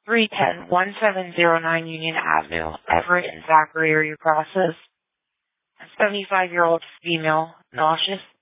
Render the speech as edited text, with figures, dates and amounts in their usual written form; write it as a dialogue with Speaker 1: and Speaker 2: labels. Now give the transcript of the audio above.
Speaker 1: 310-1709 Union Avenue, Everett and Zachary are your process. A 75-year-old female, nauseous,